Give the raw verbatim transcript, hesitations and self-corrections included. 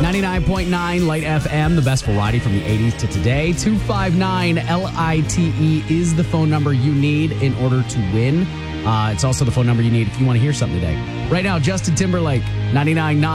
ninety-nine point nine Light F M, the best variety from the eighties to today. two five nine L I T E is the phone number you need in order to win. Uh, it's also the phone number you need if you want to hear something today. Right now, Justin Timberlake, ninety-nine point nine